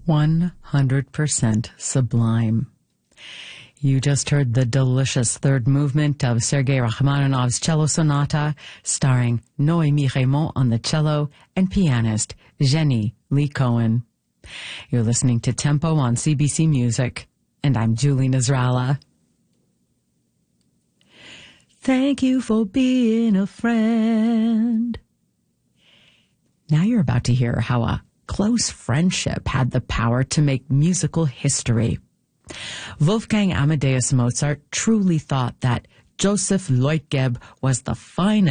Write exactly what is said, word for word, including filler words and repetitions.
one hundred percent sublime. You just heard the delicious third movement of Sergei Rachmaninoff's Cello Sonata, starring Noémie Reymond on the cello and pianist Jenny Lee Cohen. You're listening to Tempo on C B C Music, and I'm Julie Nasrallah. Thank you for being a friend. Now you're about to hear how a close friendship had the power to make musical history. Wolfgang Amadeus Mozart truly thought that Joseph Leutgeb was the finest